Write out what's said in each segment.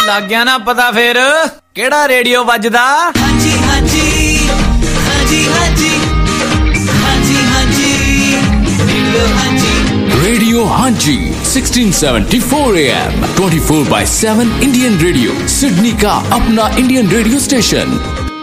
ਲੱਗ ਗਿਆ ਨਾ ਪਤਾ ਫਿਰ ਕਿਹੜਾ ਰੇਡੀਓ ਵੱਜਦਾ? ਹਾਂਜੀ ਹਾਂਜੀ ਹਾਂਜੀ ਹਾਂਜੀ ਹਾਂਜੀ ਹਾਂਜੀ Radio Hanji 1674 AM 24/7 Indian Radio Sydney का अपना Indian radio station।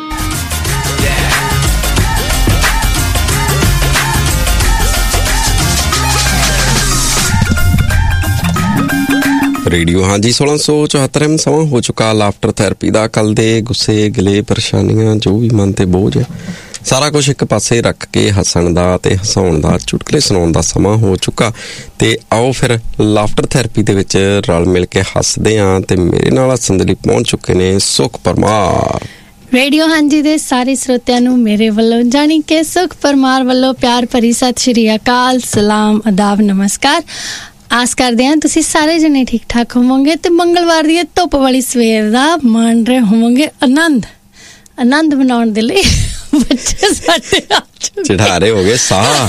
रेडियो हाँ जी 1674 समा हो चुका लाफ्टर थेरेपी का। कल दे गुस्से गिले परेशानियां जो भी मन ते बोझ है सारा कुछ एक पासे रख के हसन दा ते हसाउण दा चुटकुले सुनाउण दा समा हो चुका। ते आओ फिर लाफ्टर थेरेपी दे विच रल मिल के हसदे आं ते मेरे नाल हसन दे लई पहुंच चुके ने सुख परमार। रेडियो हांजी दे सारे श्रोतियां नूं मेरे वल्लों जानी के सुख परमार वल्लों प्यार भरी सत श्री अकाल, सलाम, आदाब, नमस्कार। आस करदे हां तुसीं सारे जने ठीक ठाक होवोगे ते मंगलवार दी धुप वाली सवेर दा मान रहे होवोगे आनंद मनाउण दे लई बच्चे साडे चिढ़ारे हो गए साह।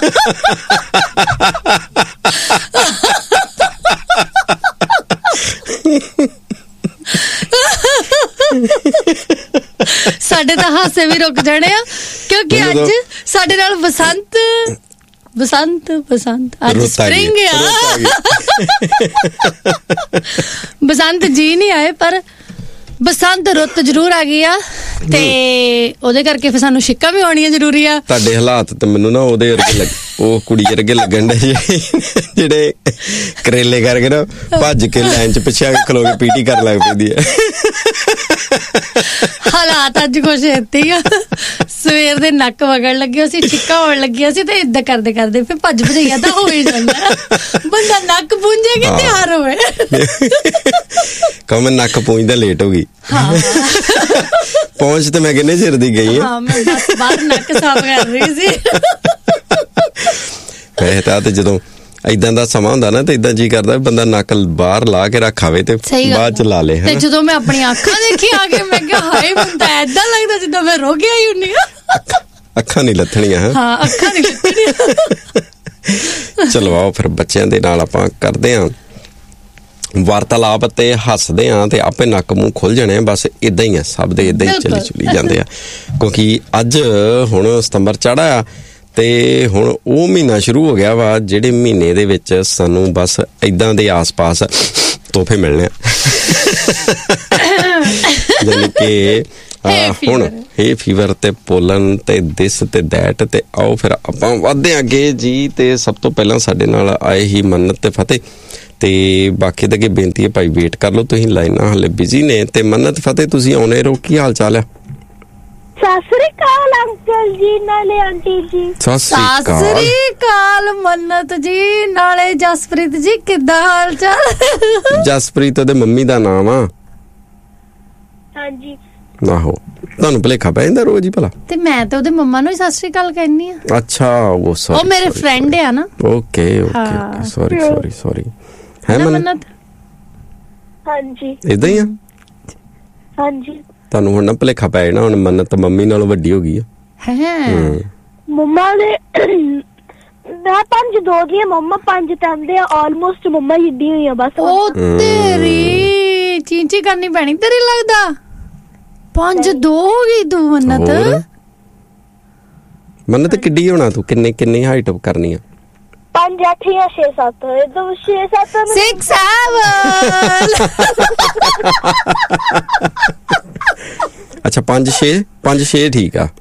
साडे तां हासे भी रुक जाने आ क्योंकि अज साडे नाल बसंत आज स्प्रिंग बसंत जी नहीं आए पर बसंत रुत जरूर आ गई आ ते ओदे करके फिर सानू शिक्का भी आउणियां जरूरी आ। तुहाडे हालात ते मैनू ना ओदे वर्गे ओ कुड़ी वर्गे लगन दे जेड़े करेले करके ना भज के लाइन च पिछे आके खलो के पीटी कर लग पैंदी है। हालात अज कुछ इत्ते ही आ। सवेर दे नक वगड़ लगे सी, छिक्का होण लगिया सी ते इदां करदे करदे फिर भज भजैया तां हो ही जांदा बंदा नक पूंजे के तैयार होवे। कम नक पूंजदा लेट हो गई। पहुंच तो मैं किन्ने चिर दी गई है। हां मैं बस बाहर नक साफ कर रही सी। वैसे तां ते जदों इदां दा समा हुंदा ना ते इदां जी करदा बंदा नक बाहर ला के रखावे ते बाद च ला ले। ते जदों मैं अपनी अखां देखी आके मैं कहा हाय बंदा ऐदा लगदा जिद्दां मैं रो गई हुन्नी आ। अखां नहीं लथणीਆਂ हैं। हां अखां नहीं लथणीਆਂ। चलो आओ फिर बच्चों दे नाल आपां करदे हां वार्तालाप ते हसदे आं ते आपे नक मूँह खुल जाने। बस इदां ही है सब दे इदां ही चली जांदे आ क्योंकि अज हुण सितंबर चढ़ा आ ते हुण ओ महीना शुरू हो गया वा जिहड़े महीने दे विच सानू बस इदां दे आस पास तोहफे मिलने जानी कि हुण हे फीवर ते पोलन ते दिस ते दैट ते आओ फिर आपां वधदे अगे जी। ते सब तो पहलां साडे नाल आए ही मन्नत ते फतेह ते बाकी दे अगे बेनती है भाई वेट कर लो तुसीं लाइनां हले बिजी ने। ते मन्नत फतेह तुसीं आउणे रहो की हाल चाल है? सत श्री अकाल अंकल जी नाले आंटी जी। सत श्री अकाल मन्नत जी नाले जसप्रीत जी किद्दां हाल चाल? जसप्रीत ओदे मम्मी दा नाम आ। हां जी आहो ਤੁਹਾਨੂੰ ਭਲੇਖਾ ਪੈ ਜਾਂਦਾ ਰੋਜ਼ ਹੀ ਭਲਾ ਤੇ ਮੈਂ ਤਾਂ ਉਹਦੇ ਮੰਮਾ ਨੂੰ ਹੀ ਸਤਿ ਸ਼੍ਰੀ ਅਕਾਲ ਕਹਿੰਨੀ ਆ। ਅੱਛਾ ਉਹ ਸੌਰੀ ਉਹ ਮੇਰੇ ਫਰੈਂਡ ਆ ਨਾ। ਓਕੇ ਸੌਰੀ ਹੈ ਮन्नत। ਹਾਂਜੀ ਇਦਾਂ ਹੀ ਆ। ਹਾਂਜੀ ਤੁਹਾਨੂੰ ਹੁਣ ਨਾ ਭਲੇਖਾ ਪੈ ਜਾਣਾ ਹੁਣ ਮन्नत ਮੰਮੀ ਨਾਲੋਂ ਵੱਡੀ ਹੋ ਗਈ ਆ। ਹੈ ਮੰਮਾ ਦੇ ਮੈਂ 5-2 ਦੀ ਮੰਮਾ 5 ਟੰਦੇ ਆ ਆਲਮੋਸਟ ਮੰਮਾ ਜਿੱਡੀ ਹੋਈ ਆ ਬਸ। ਉਹ ਤੇਰੀ ਚੀਂਚੀ ਕਰਨੀ ਪੈਣੀ ਤੇਰੀ ਲੱਗਦਾ 5-2 ਹੋ ਗਈ ਤੂੰ मन्नत किड्डी होना तू किन्नी हाइट करनी है? 5-8 या 6-7 एकदम 6-7 6-7 अच्छा 5-6 ठीक आ।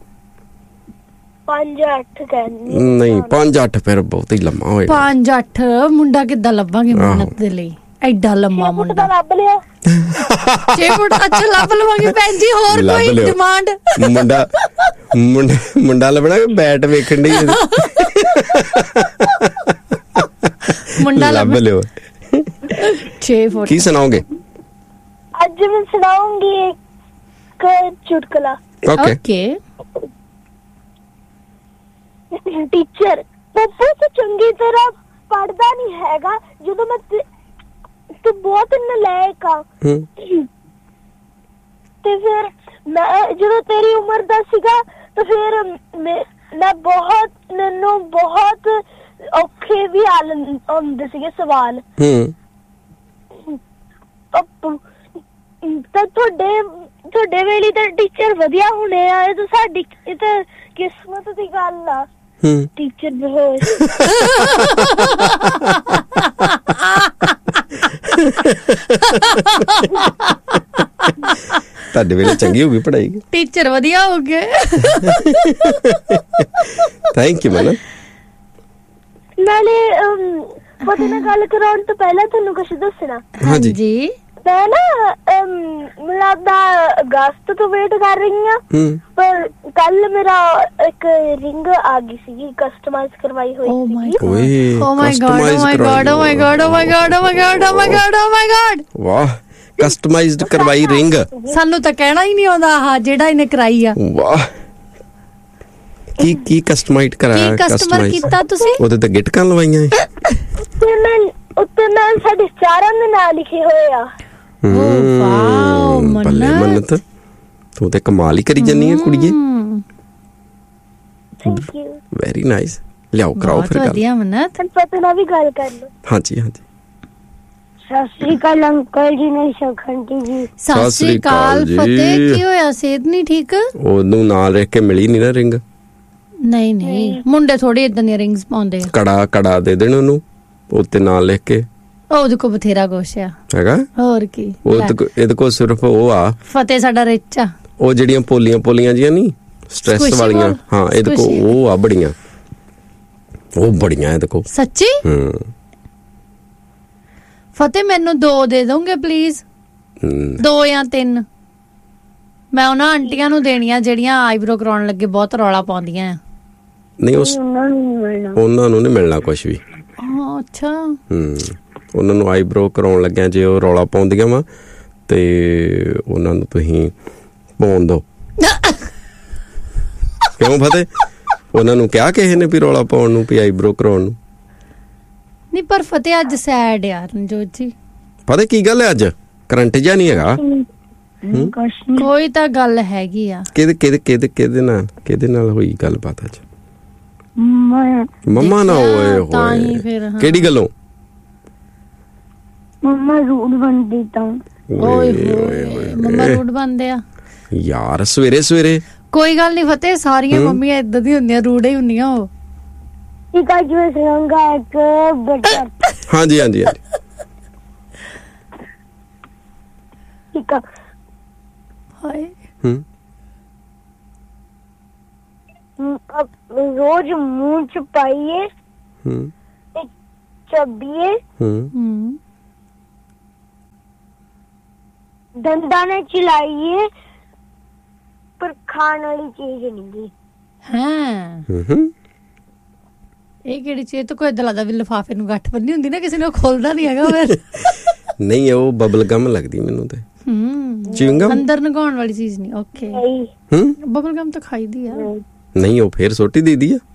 5-8 कहनी नहीं 5-8 फिर बहुत ही लम्मा होए। 5-8 मुंडा किद्दां लभांगे मन्नत दे लई ਐਡਾ ਲੰਮਾ ਮੁੰਡਾ ਲੱਭ ਲਿਆ 6 ਫੁੱਟ। ਅੱਛਾ ਲੱਭ ਲਵਾਂਗੇ ਭੈਣ ਜੀ ਹੋਰ ਕੋਈ ਡਿਮਾਂਡ? ਮੁੰਡਾ ਲੱਭਣਾ ਕਿ ਬੈਟ ਵੇਖਣ ਦੀ ਮੁੰਡਾ ਲੱਭ ਲਿਓ 6 ਫੁੱਟ। ਕੀ ਸੁਣਾਓਗੇ ਅੱਜ? ਮੈਂ ਸੁਣਾਉਂਗੀ ਇੱਕ ਚੁਟਕਲਾ। ਓਕੇ ਟੀਚਰ ਪੱਪੂ ਤੋਂ ਚੰਗੀ ਤਰ੍ਹਾਂ ਪੜਦਾ ਨਹੀਂ ਹੈਗਾ ਜਦੋਂ ਮੈਂ ਤੂੰ ਬਹੁਤ ਨਲਾਇਕ ਆ ਤੇ ਫਿਰ ਮੈਂ ਜਦੋਂ ਤੇਰੀ ਉਮਰ ਦਾ ਸੀਗਾ ਤਾਂ ਫਿਰ ਮੈਂ ਮੈਨੂੰ ਬਹੁਤ ਔਖੇ ਵੀ ਆਉਂਦੇ ਸੀਗੇ ਸਵਾਲ। ਤਾਂ ਤੁਹਾਡੇ ਵੇਲੇ ਤਾਂ ਟੀਚਰ ਵਧੀਆ ਹੋਣੇ ਆ। ਇਹ ਤਾਂ ਸਾਡੀ ਇਹ ਤਾਂ ਕਿਸਮਤ ਦੀ ਗੱਲ ਆ। ਟੀਚਰ ਬਹੁਤ ਤੁਹਾਡੇ ਵੇਲੇ ਚੰਗੀ ਹੋ ਗਈ ਪੜ੍ਹਾਈ, ਟੀਚਰ ਵਧੀਆ ਹੋ ਗਏ। Thank you madam. ਨਾਲੇ ਪਤਾ ਨਾ ਗੱਲ ਕਰਾਉਣ ਤੋਂ ਪਹਿਲਾਂ ਤੁਹਾਨੂੰ ਕੁਛ ਦੱਸਣਾ। ਹਾਂਜੀ ਮੈਂ ਨਾ ਮਤਲਬ ਅਗਸਤ ਤੋਂ ਵੇਟ ਕਰ ਰਹੀ ਹਾਂ, ਪਰ ਕੱਲ ਮੇਰਾ ਇੱਕ ਰਿੰਗ ਆ ਗਈ ਸੀਗੀ ਕਸਟਮਾਈਜ਼ ਕਰਵਾਈ ਹੋਈ ਸੀ। ਓਏ ਓ ਮਾਈ ਗॉड, ਓ ਮਾਈ ਗॉड, ਓ ਮਾਈ ਗॉड, ਓ ਮਾਈ ਗॉड, ਓ ਮਾਈ ਗॉड, ਓ ਮਾਈ ਗॉड, ਓ ਮਾਈ ਗॉड। ਵਾਹ, ਕਸਟਮਾਈਜ਼ਡ ਕਰਵਾਈ ਰਿੰਗ। ਸਾਨੂੰ ਤਾਂ ਕਹਿਣਾ ਹੀ ਨਹੀਂ ਆਉਂਦਾ ਆਹ ਜਿਹੜਾ ਇਹਨੇ ਕਰਾਈ ਆ। ਵਾਹ, ਕੀ ਕਸਟਮਾਈਜ਼ਡ ਕਰਾਇਆ? ਕਸਟਮਰ ਕੀਤਾ ਤੁਸੀਂ? ਉਹਦੇ ਤੇ ਗਿਟਕਾਂ ਲਵਾਈਆਂ ਉੱਤੇ ਮੈਂ ਸਾਡੇ ਚਾਰਾਂ ਦੇ ਨਾਂ ਲਿਖੇ ਹੋਏ ਆ। ਵਾਓ ਮੰਨਤ, ਤੂੰ ਤੇ ਕਮਾਲ ਹੀ ਕਰੀ ਜੰਨੀ ਹੈ ਕੁੜੀਏ। Thank you, very nice. ਲਿਆਓ ਕਰਾਓ ਫਿਰ ਗੱਲ। ਵਧੀਆ ਮੰਨਤ, ਪਤਾ ਨਾ ਵੀ ਗੱਲ ਕਰ ਲਓ। ਹਾਂਜੀ ਹਾਂਜੀ। ਸਤਿ ਸ਼੍ਰੀ ਅਕਾਲ ਅੰਕਲ ਜੀ ਨੇ ਸ਼ਖੰਟੀ ਜੀ। ਸਤਿ ਸ੍ਰੀ ਅਕਾਲ ਫਤਿਹ। ਕੀ ਹੋਇਆ, ਸਿਹਤ ਨਹੀਂ ਠੀਕ? ਉਹਨੂੰ ਨਾਲ ਰਹਿ ਕੇ ਮਿਲੀ ਨਹੀਂ ਨਾ ਰਿੰਗ। ਨਹੀਂ ਮੁੰਡੇ ਥੋੜੀ ਇਦਾਂ ਦੀਆਂ ਰਿੰਗਸ ਪਾਉਂਦੇ ਆ। ਕੜਾ ਦੇ ਦੇਣ ਉਹਨੂੰ, ਉੱਤੇ ਨਾਲ ਲਿਖ ਕੇ। ਉਹਦੇ ਕੋ ਬਥੇਰਾ ਕੁਛ ਆ ਹੈਗਾ, ਹੋਰ ਕੀ। ਇਹਦੇ ਕੋਲ ਸਿਰਫ ਉਹ ਆ, ਫਤਿਹ ਸਾਡਾ ਰਿਚ ਆ। ਉਹ ਜਿਹੜੀਆਂ ਪੋਲੀਆਂ ਜੀਆਂ ਨਹੀਂ ਸਟ੍ਰੈਸ ਵਾਲੀਆਂ, ਹਾਂ ਇਹਦੇ ਕੋਲ ਉਹ ਆ ਬੜੀਆਂ, ਉਹ ਬੜੀਆਂ ਇਹਦੇ ਕੋਲ। ਸੱਚੀ? ਫਤਿਹ ਮੈਨੂੰ 2 ਦੇ ਦੋਗੇ ਪਲੀਜ਼? 2 ਜਾਂ 3। ਮੈਂ ਉਹਨਾਂ ਆਂਟੀਆਂ ਨੂੰ ਦੇਣੀਆਂ ਜਿਹੜੀਆਂ ਆਈਬ੍ਰੋ ਕਰਾਉਣ ਲੱਗੇ ਬਹੁਤ ਰੌਲਾ ਪਾਉਂਦੀਆਂ ਆ। ਨਹੀਂ ਉਹਨਾਂ ਨੂੰ ਨਹੀਂ ਮਿਲਣਾ ਕੁਛ ਵੀ। ਅੱਛਾ। ਉਹਨਾਂ ਨੂੰ ਆਈਬ੍ਰੋ ਕਰਾਉਣ ਲੱਗਿਆ ਜੇ ਉਹ ਰੌਲਾ ਪਾਉਂਦੀਆਂ ਵਾ ਤੇ ਉਹਨਾਂ ਨੂੰ ਤੁਸੀਂ ਪਾਉਣ ਦਿਓ। ਕਿਉਂ ਫਤਿਹ? ਉਹਨਾਂ ਨੂੰ ਕਿਹਾ ਕਿਸੇ ਨੇ ਵੀ ਰੌਲਾ ਪਾਉਣ ਨੂੰ, ਵੀ ਆਈਬ੍ਰੋ ਕਰਾਉਣ ਨੂੰ? ਨਹੀਂ ਪਰ ਫਤਿਹ ਅੱਜ ਸੈਡ ਯਾਰ ਰਣਜੋਤ ਜੀ। ਪਤਾ ਕੀ ਗੱਲ ਹੈ, ਅੱਜ ਕਰੰਟ ਜਿਹਾ ਨਹੀਂ ਹੈਗਾ। ਕੋਈ ਤਾਂ ਗੱਲ ਹੈਗੀ ਆ। ਕਿਹਦੇ ਨਾਲ ਹੋਈ ਗੱਲਬਾਤ ਅੱਜ? ਮੰਮਾ ਨਾਲ। ਓਏ ਹੋਏ, ਕਿਹੜੀ ਗੱਲੋਂ? ਮੰਮਾ ਰੂਡ ਬਣਦੀ ਤਾਂ। ਓਏ ਹੋਏ, ਮੰਮਾ ਰੂਡ ਬਣਦੇ ਆ ਯਾਰ ਸਵੇਰੇ। ਕੋਈ ਗੱਲ ਨਹੀਂ ਫਤਿਹ, ਸਾਰੀਆਂ ਮੰਮੀਆਂ ਇਦਾਂ ਦੀ ਹੁੰਦੀਆਂ, ਰੂਡ ਹੀ ਹੁੰਦੀਆਂ ਉਹ। ਠੀਕ ਆ ਜੀ, ਸੰਗਾ ਇੱਕ ਬਟਰ। ਹਾਂਜੀ ਠੀਕ ਆ। ਹਾਏ रोज मुंह च पाइए, चबिए, दंदा ने चिलाइए, पर खाने वाली चीज नहीं। ਇਹ ਕਿਹੜੀ ਚੀਜ਼? ਤਾਂ ਕੋਈ ਏਦਾਂ ਲੱਗਦਾ ਵੀ ਲਿਫਾਫੇ ਨੂੰ ਗੱਠ ਬੰਨੀ ਹੁੰਦੀ ਨਾ, ਕਿਸੇ ਨੇ ਖੋਲਦਾ ਨਹੀਂ ਹੈਗਾ ਫਿਰ। ਨਹੀਂ ਉਹ ਬਬਲ ਗਮ ਲੱਗਦੀ ਮੈਨੂੰ ਤੇ। ਚਿੰਗਮ ਅੰਦਰ ਨਗਾਉਣ ਵਾਲੀ ਚੀਜ਼ ਨਹੀਂ। ਓਕੇ, ਬਬਲ ਗਮ ਤਾਂ ਖਾਈਦੀ ਆ। ਨਹੀਂ ਉਹ ਫੇਰ ਸੋਟੀ ਦੇਦੀ ਆ।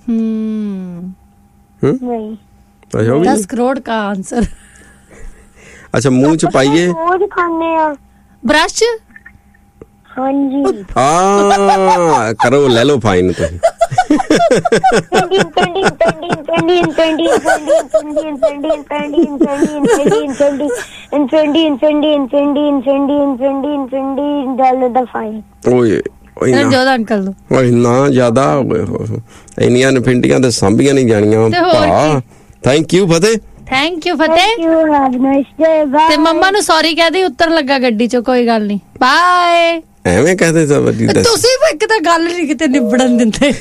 नहीं। अच्छा 10 करोड़ का आंसर। अच्छा मुंह च पाइए, रोज खाने आ। ब्रश? हाँ जी। करो ले लो फाइन तो। ਅੰਕਲ ਇੰਨਾ ਜ਼ਿਆਦਾ ਇੰਨੀਆਂ ਨਫਿੰਡੀਆਂ ਤੇ ਸਾਂਭੀਆਂ ਨਹੀਂ ਜਾਣੀਆਂ ਭਾ। Thank you Fateh. Thank you ਫਤਿਹ। ਤੇ ਮੰਮਾ ਨੂੰ ਸੌਰੀ ਕਹਿ ਦੇ, ਉੱਤਰ ਲੱਗਾ ਗੱਡੀ ਚੋਂ। ਕੋਈ ਗੱਲ ਨਹੀਂ, ਬਾਏ। ਐਵੇਂ ਕਹਦੇ ਸਭ ਵੱਡੀ ਦੱਸ। ਤੁਸੀਂ ਇੱਕ ਤਾਂ ਗੱਲ ਨਹੀਂ ਕਿਤੇ ਨਿਬੜਨ ਦਿੰਦੇ।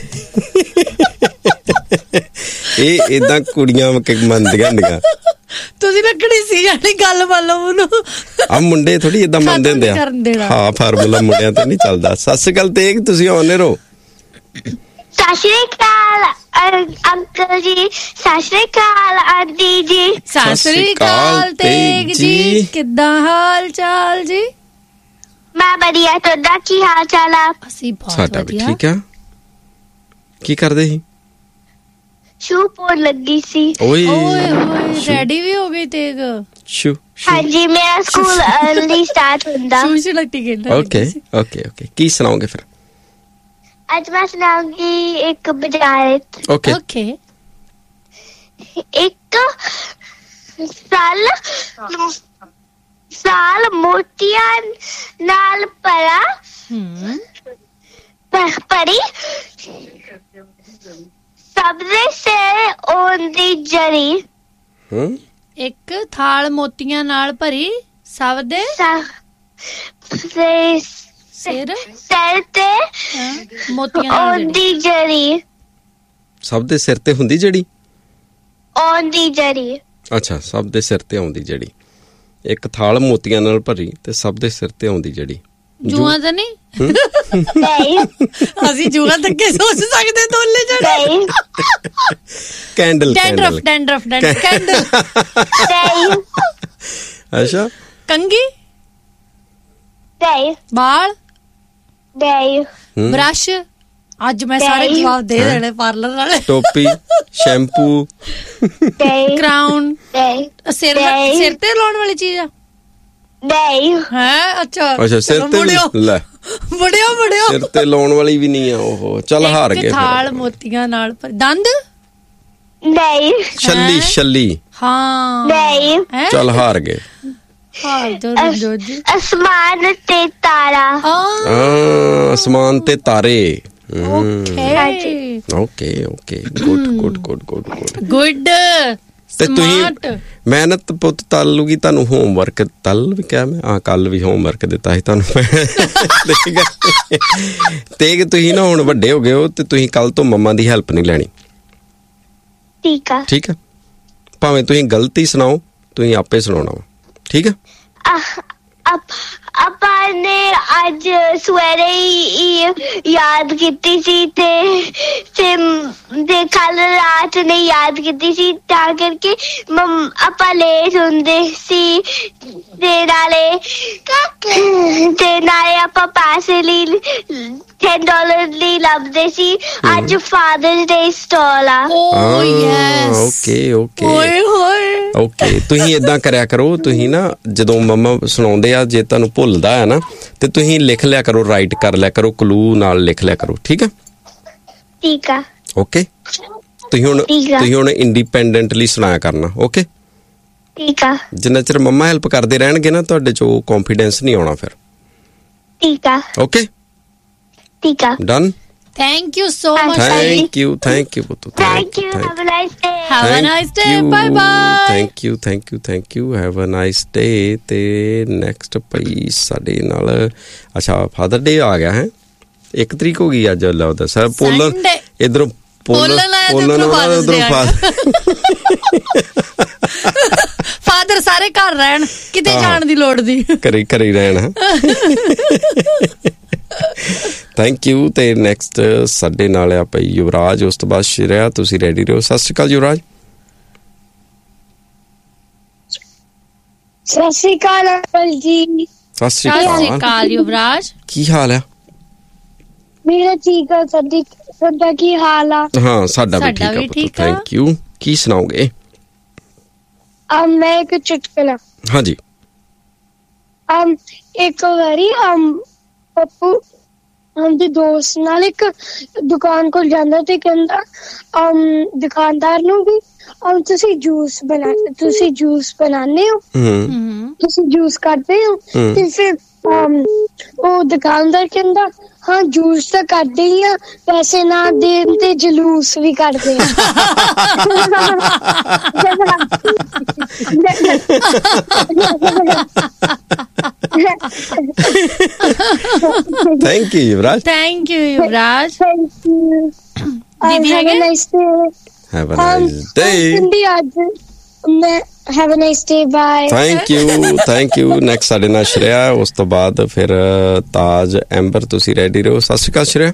ਇਹ ਇਦਾਂ ਕੁੜੀਆਂ ਮੰਨਦੀਆਂ ਹੁੰਦੀਆਂ। ਤੁਸੀਂ ਲੱਕੜੀ ਸੀ ਜਾਨੀ ਗੱਲ ਮੰਨ ਲਓ ਉਹਨੂੰ। ਆ ਮੁੰਡੇ ਥੋੜੀ ਇਦਾਂ ਮੰਨਦੇ ਹੁੰਦੇ ਆ। ਹਾਂ ਫਾਰਮੂਲਾ ਮੁੰਡਿਆਂ ਤੇ ਨਹੀਂ ਚੱਲਦਾ। ਸਤਿ ਸ਼੍ਰੀ ਅਕਾਲ ਤੇ ਤੁਸੀਂ ਆਉਣੇ ਰਹੋ। ਸਤਿ ਸ਼੍ਰੀ ਅਕਾਲ ਅੰਕਲ ਜੀ, ਸਤਿ ਸ਼੍ਰੀ ਅਕਾਲ ਆਂਟੀ ਜੀ। ਸਤਿ ਸ਼੍ਰੀ ਅਕਾਲ ਤੇਗ ਜੀ, ਕਿੱਦਾਂ ਹਾਲ ਚਾਲ ਜੀ? ਮੈਂ ਵਧੀਆ, ਤੁਹਾਡਾ ਕੀ ਹਾਲ ਚਾਲ ਆ? ਅਸੀਂ ਬਹੁਤ ਸਾਡਾ ਵੀ ਠੀਕ ਆ। ਕੀ ਕਰਦੇ ਸੀ? ਸ਼ੂ ਪਾਉਣ ਲੱਗੀ ਸੀ। ਓਏ ਹੋਏ ਰੈਡੀ ਵੀ ਹੋ ਗਈ ਤੇਗ? ਸ਼ੂ ਹਾਂਜੀ, ਮੇਰਾ ਸਕੂਲ अर्ਲੀ ਸਟਾਰਟ ਹੁੰਦਾ। ਸ਼ੂ ਲੱਟੀ ਕਹਿੰਦਾ। ਓਕੇ ਕੀ ਸੁਣਾਓਗੇ ਫਿਰ? ਅੱਜ ਮੈਂ ਸੁਣਾਉਂਗੀ ਇੱਕ ਬਜਾਇਤ। ਓਕੇ ਇੱਕ ਸਾਲ ਸਾਲ ਮੋਤੀਆਂ ਨਾਲ ਭਰਾ ਪਰੀ ਸਭ ਦੇ ਸਿਰ ਉਹਦੀ ਜੜੀ। ਇੱਕ ਥਾਲ ਮੋਤੀਆਂ ਨਾਲ ਭਰੀ ਸਭ ਦੇ ਸਿਰ ਤੇ ਮੋਤੀਆਂ ਨਾਲ ਉਹਦੀ ਜੜੀ। ਸਭ ਦੇ ਸਿਰ ਤੇ ਹੁੰਦੀ ਜਿਹੜੀ? ਉਹਦੀ ਜੜੀ। ਅੱਛਾ, ਸਭ ਦੇ ਸਿਰ ਤੇ ਆਉਂਦੀ ਜਿਹੜੀ। ਇੱਕ ਥਾਲ ਮੋਤੀਆਂ ਨਾਲ ਭਰੀ ਤੇ ਸਭ ਦੇ ਸਿਰ ਤੇ ਆਉਂਦੀ ਜਿਹੜੀ। ਜੂਆਂ ਤਾਂ ਨਹੀਂ? ਨਹੀਂ, ਅਸੀਂ ਜੂਆਂ ਤੱਕ ਕੇ ਸੋਚ ਸਕਦੇ ਦੋਲੇ ਜਣੇ। Candle dandruff candle. ਅੱਛਾ, ਕੰਗੀ ਬਾਲ ਬ੍ਰਸ਼। ਅੱਜ ਮੈਂ ਸਾਰੇ ਜਵਾਬ ਦੇ ਦੇਣੇ ਪਾਰਲਰ ਵਾਲੇ। ਟੋਪੀ ਸ਼ੈਂਪੂ ਕਰਾਊਨ ਸਿਰ ਤੇ ਲਾਉਣ ਵਾਲੀ ਚੀਜ਼ ਆ। ਹੈ ਅੱਛਾ ਸਿਰ ਤੇ ਲੈ ਬੜਿਓ ਸਿਰ ਤੇ ਲਾਉਣ ਵਾਲੀ ਵੀ ਨਹੀਂ ਆ ਉਹ। ਚੱਲ ਹਾਰ ਗਏ। ਥਾਲ ਮੋਤੀਆਂ ਨਾਲ ਦੰਦ ਛੱਲੀ ਹਾਂ ਚੱਲ ਹਾਰ ਗਏ। ਅਸਮਾਨ ਤੇ ਤਾਰਾ। ਅਸਮਾਨ ਤੇ ਤਾਰੇ। Okay good. ਤੇ ਤੁਸੀਂ ਮਿਹਨਤ ਪੁੱਤ ਤਾਲੂਗੀ ਤੁਹਾਨੂੰ ਹੋਮਵਰਕ ਤਲ ਵੀ ਕਿਹਾ ਮੈਂ ਕੱਲ ਵੀ ਹੋਮਵਰਕ ਦਿੱਤਾ ਸੀ ਤੁਹਾਨੂੰ ਤੇ ਤੁਸੀਂ ਨਾ ਹੁਣ ਵੱਡੇ ਹੋ ਗਏ ਹੋ ਤੇ ਤੁਸੀਂ ਕੱਲ ਤੋਂ ਮੰਮਾ ਦੀ ਹੈਲਪ ਨਹੀਂ ਲੈਣੀ। ਠੀਕ ਆ ਭਾਵੇਂ ਤੁਸੀਂ ਗਲਤੀ ਸੁਣਾਓ ਤੁਸੀਂ ਆਪੇ ਸੁਣਾਉਣਾ ਵਾ। ਠੀਕ ਆ ਆਪਾਂ ਨੇ ਅੱਜ ਸਵੇਰੇ ਹੀ ਯਾਦ ਕੀਤੀ ਸੀ ਤੇ ਕੱਲ ਰਾਤ ਨੇ ਯਾਦ ਕੀਤੀ ਸੀ ਤਾਂ ਕਰਕੇ ਆਪਾਂ ਲੇਟ ਹੁੰਦੇ ਸੀ ਤੇ ਨਾਲੇ ਆਪਾਂ ਪੈਸੇ ਲਈ $10 ਲਈ ਲੱਭਦੇ ਸੀ। ਅੱਜ ਫਾਦਰਸ ਡੇ ਸਟਾਲ ਆ। ਓਕੇ ਤੁਸੀਂ ਏਦਾਂ ਕਰਿਆ ਕਰੋ। ਤੁਸੀਂ ਨਾ ਜਦੋਂ ਮੰਮਾ ਸੁਣਾਉਂਦੇ ਆ ਜੇ ਤੁਹਾਨੂੰ ਭੁੱਲਦਾ ਹੈ ਨਾ ਤੇ ਤੁਸੀਂ ਲਿਖ ਲਿਆ ਕਰੋ, ਰਾਈਟ ਕਰ ਲਿਆ ਕਰੋ, ਕਲੂ ਨਾਲ ਲਿਖ ਲਿਆ ਕਰੋ। ਠੀਕ ਆ ਓਕੇ। ਤੁਸੀਂ ਹੁਣ ਇੰਡੀਪੈਂਡੈਂਟਲੀ ਸੁਣਾਇਆ ਕਰਨਾ। ਓਕੇ ਜਿੰਨਾ ਚਿਰ ਮੰਮਾ ਹੈਲਪ ਕਰਦੇ ਰਹਿਣਗੇ ਨਾ ਤੁਹਾਡੇ ਚ ਉਹ ਕੌਨਫੀਡੈਂਸ ਨਹੀਂ ਆਉਣਾ ਫਿਰ। Okay done. Thank you so much. Thank you ਪੁੱਤ। Thank you. Have a nice day. Have a nice day. Bye bye. Thank you. Have a nice day. ਤੇ next ਭਾਈ ਸਾਡੇ ਨਾਲ ਅੱਛਾ ਫਾਦਰ ਡੇ ਆ ਗਿਆ ਹੈ। 1 ਤਰੀਕ ਹੋ ਗਈ ਅੱਜ ਲੱਗਦਾ ਸਰ। ਪੋਲਨ ਇਧਰੋਂ ਫਾਦਰ ਸਾਰੇ ਘਰ ਰਹਿਣ, ਕਿਤੇ ਜਾਣ ਦੀ ਲੋੜ ਨਹੀਂ, ਘਰੇ ਹੀ ਰਹਿਣ। Thank you. ਤੇ ਨੈਕਸਟ ਸਾਡੇ ਨਾਲ ਆ ਭਾਈ ਯੁਵਰਾਜ, ਉਸ ਤੋਂ ਬਾਅਦ ਸ਼੍ਰੇਆ। ਤੁਸੀਂ ਰੈਡੀ ਰਹੋ। ਸਤਿ ਸ਼੍ਰੀ ਅਕਾਲ ਯੁਵਰਾਜ। ਸਤਿ ਸ਼੍ਰੀ ਅਕਾਲ ਅੰਕਲ ਜੀ। ਸਤਿ ਸ਼੍ਰੀ ਅਕਾਲ ਯੁਵਰਾਜ। ਕੀ ਹਾਲ ਆ? ਮੇਰਾ ਠੀਕ ਆ। ਤੁਹਾਡਾ ਕੀ ਹਾਲ ਆ? ਹਾਂ ਸਾਡਾ ਵੀ ਠੀਕ ਆ। Thank you. ਕੀ ਸੁਣਾਓਗੇ? ਮੈਂ ਇੱਕ ਚੁਟਕਲਾ। ਹਾਂਜੀ। ਇੱਕ ਵਾਰੀ ਪੱਪੂ ਆਪਦੇ ਦੋਸਤ ਨਾਲ ਇੱਕ ਦੁਕਾਨ ਕੋਲ ਜਾਂਦਾ ਤੇ ਕਹਿੰਦਾ ਦੁਕਾਨਦਾਰ ਨੂੰ ਵੀ ਤੁਸੀਂ ਜੂਸ ਬਣਾਉਂਦੇ ਹੋ, ਤੁਸੀਂ ਜੂਸ ਕਰਦੇ ਹੋ? ਤੇ ਫਿਰ ਉਹ ਦੁਕਾਨਦਾਰ ਕਹਿੰਦਾ ਹਾਂ ਜੂਸ ਤਾਂ ਕਰਦੇ ਹੀ ਆ, ਪੈਸੇ ਨਾ ਦੇਣ ਤੇ ਜਲੂਸ ਵੀ ਕਰਦੇ ਆ। ਥੈਂਕ ਯੂ ਯੁਵਰਾਜ। ਦੀਦੀ have a nice day. Have a nice day. Have a nice day. Bye. Thank you. Next ਸਾਡੇ ਨਾਲ ਸ਼੍ਰੇਆ, ਉਸ ਤੋਂ ਬਾਅਦ ਫਿਰ ਤਾਜ, ਐਂਬਰ। ਤੁਸੀਂ ਰੈਡੀ ਰਹੋ। ਸਤਿ ਸ਼੍ਰੀ ਅਕਾਲ ਸ਼੍ਰੇਆ।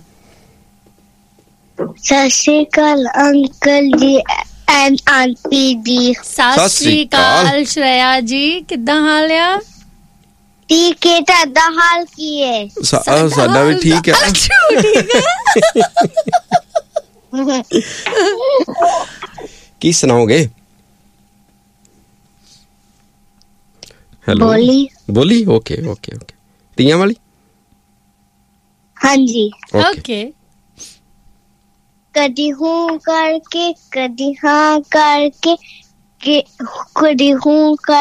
ਸਤਿ ਸ਼੍ਰੀ ਅਕਾਲ ਅੰਕਲ ਜੀ ਐਂਡ ਆਂਟੀ ਜੀ। ਸਤਿ ਸ਼੍ਰੀ ਅਕਾਲ ਸ਼੍ਰੇਆ ਜੀ, ਕਿੱਦਾਂ ਹਾਲ ਆ? ਠੀਕ ਹੈ। ਤੁਹਾਡਾ ਹਾਲ ਕੀ ਹੈ? ਸਾਡਾ ਵੀ ਠੀਕ ਹੈ। ਕੀ ਸੁਣਾਓਗੇ? ਹੈਲੋ ਬੋਲੀ। ਓਕੇ ਤੀਆਂ ਵਾਲੀ। ਹਾਂਜੀ ਓਕੇ। ਕਦੀ ਹੂੰ ਕਰਕੇ, ਕਦੀ ਹਾਂ ਕਰਕੇ, ਕਦੀ ਹੂੰ